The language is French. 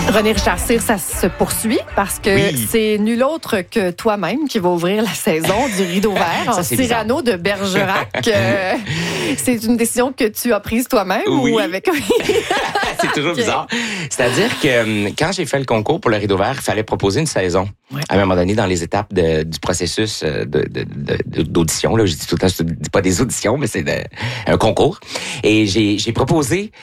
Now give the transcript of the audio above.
René Richard Cyr, ça se poursuit parce que c'est nul autre que toi-même qui va ouvrir la saison du Rideau Vert en Cyrano de Bergerac. C'est une décision que tu as prise toi-même ou avec... C'est toujours bizarre. C'est-à-dire que quand j'ai fait le concours pour le Rideau Vert, il fallait proposer une saison. Ouais. À un moment donné, dans les étapes du processus d'audition, là, je dis tout le temps, je dis pas des auditions, mais c'est un concours. Et j'ai proposé